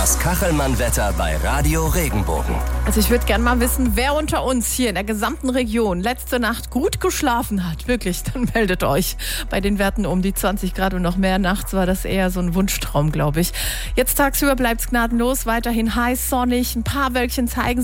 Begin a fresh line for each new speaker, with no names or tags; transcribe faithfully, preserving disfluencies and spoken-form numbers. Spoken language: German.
Das Kachelmann-Wetter bei Radio Regenbogen.
Also ich würde gerne mal wissen, wer unter uns hier in der gesamten Region letzte Nacht gut geschlafen hat. Wirklich, dann meldet euch. Bei den Werten um die zwanzig Grad und noch mehr. Nachts war das eher so ein Wunschtraum, glaube ich. Jetzt tagsüber bleibt es gnadenlos, weiterhin heiß, sonnig. Ein paar Wölkchen zeigen